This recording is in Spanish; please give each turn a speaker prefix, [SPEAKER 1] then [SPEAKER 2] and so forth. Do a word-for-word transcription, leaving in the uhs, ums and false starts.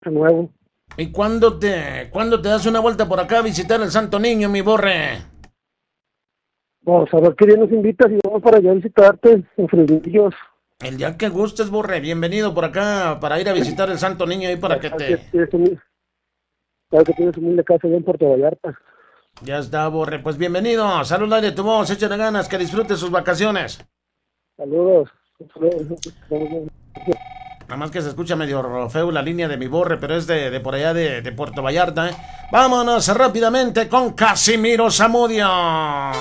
[SPEAKER 1] de nuevo.
[SPEAKER 2] ¿Y cuándo te, cuándo te das una vuelta por acá a visitar el Santo Niño, mi Borre?
[SPEAKER 1] Vamos a ver qué día nos invitas y vamos para allá a visitarte en Fresnillos.
[SPEAKER 2] El día que gustes, Borre, bienvenido por acá para ir a visitar el Santo Niño ahí para
[SPEAKER 1] Ya
[SPEAKER 2] que
[SPEAKER 1] sabes que
[SPEAKER 2] te...
[SPEAKER 1] tienes un, sabes que tienes humilde casa allá en Puerto Vallarta.
[SPEAKER 2] Ya está, Borre, pues bienvenido. Salud al aire tu voz, échale ganas, que disfrute sus vacaciones.
[SPEAKER 1] Saludos. Saludos.
[SPEAKER 2] Nada más que se escucha medio feo la línea de mi Borre, pero es de, de por allá de, de Puerto Vallarta, ¿eh? Vámonos rápidamente con Casimiro Zamudio.